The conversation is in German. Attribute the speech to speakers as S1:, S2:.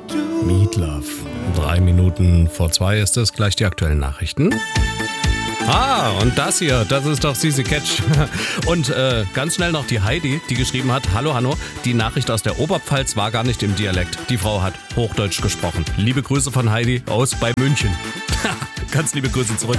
S1: Meatloaf. 3 Minuten vor 2 ist es, gleich die aktuellen Nachrichten. Und das hier, das ist doch Sisi Catch. Und ganz schnell noch die Heidi, die geschrieben hat, hallo Hanno, die Nachricht aus der Oberpfalz war gar nicht im Dialekt. Die Frau hat Hochdeutsch gesprochen. Liebe Grüße von Heidi aus bei München. Ganz liebe Grüße zurück.